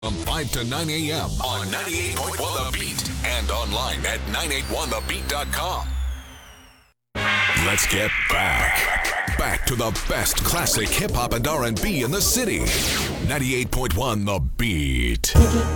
From 5 to 9 a.m. on 98.1 The Beat and online at 981thebeat.com. Let's get back to the best classic hip-hop and R&B in the city. 98.1 The Beat.